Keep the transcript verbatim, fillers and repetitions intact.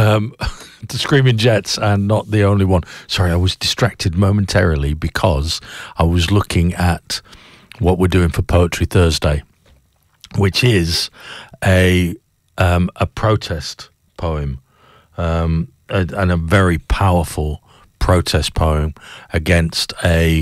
Um, the Screaming Jets, and not the only one. Sorry, I was distracted momentarily because I was looking at what we're doing for Poetry Thursday, which is a um, a protest poem, um, and a very powerful protest poem against a